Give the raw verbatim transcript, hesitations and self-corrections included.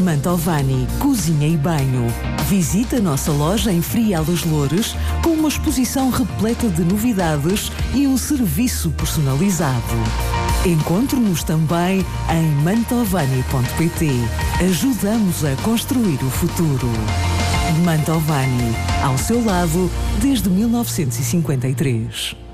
Mantovani Cozinha e Banho. Visite a nossa loja em Frial dos Loures com uma exposição repleta de novidades e um serviço personalizado. Encontre-nos também em mantovani ponto pt. Ajudamos a construir o futuro. Mantovani, ao seu lado desde mil novecentos e cinquenta e três.